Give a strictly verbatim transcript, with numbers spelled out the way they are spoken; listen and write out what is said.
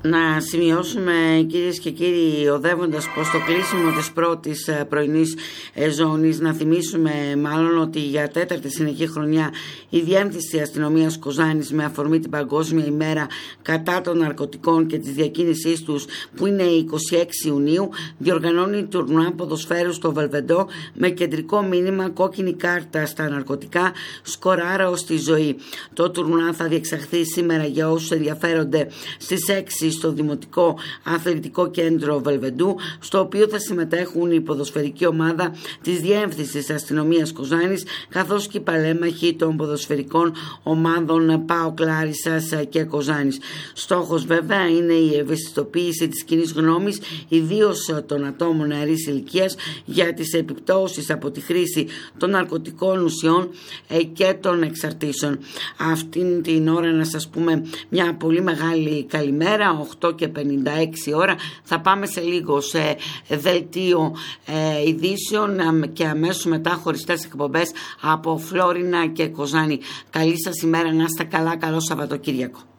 Να σημειώσουμε, κυρίες και κύριοι, οδεύοντας προς το κλείσιμο της πρώτης πρωινής ζώνης, να θυμίσουμε μάλλον ότι για τέταρτη συνεχή χρονιά η Διεύθυνση Αστυνομίας Κοζάνης, με αφορμή την Παγκόσμια ημέρα κατά των ναρκωτικών και της διακίνησής τους, που είναι η είκοσι έξι Ιουνίου, διοργανώνει τουρνουά ποδοσφαίρου στο Βελβεντό με κεντρικό μήνυμα «Κόκκινη κάρτα στα ναρκωτικά, σκοράρα στη ζωή». Το τουρνουά θα διεξαχθεί σήμερα για όσους ενδιαφέρονται στις έξι στο Δημοτικό Αθλητικό Κέντρο Βελβεντού, στο οποίο θα συμμετέχουν η ποδοσφαιρική ομάδα της Διεύθυνσης Αστυνομίας Κοζάνης, καθώς και οι παλέμαχοι των ποδοσφαιρικών ομάδων ΠΑΟΚ Λάρισσας και Κοζάνης. Στόχος βέβαια είναι η ευαισθητοποίηση της κοινής γνώμης, ιδίως των ατόμων νεαρής ηλικίας, για τις επιπτώσεις από τη χρήση των ναρκωτικών ουσιών και των εξαρτήσεων. Αυτήν την ώρα να σας πούμε μια πολύ μεγάλη καλημέρα. Οκτώ και πενήντα έξι ώρα θα πάμε σε λίγο σε δελτίο ε, ειδήσεων και αμέσως μετά χωριστές εκπομπές από Φλόρινα και Κοζάνη. Καλή σας ημέρα, να είστε καλά, καλό Σαββατοκύριακο.